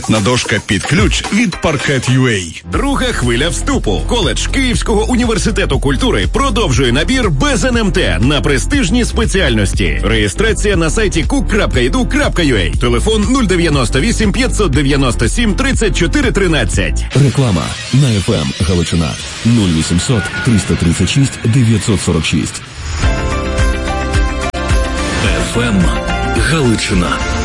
Дошка під ключ від Parquet.ua. Друга хвиля вступу. Коледж Київського університету культури продовжує набір без НМТ на престижні спеціальності. Реєстрація на сайті cook.edu.ua. Телефон 098 597 34 13. Реклама на FM Галичина 0800 336 946. FM Галичина.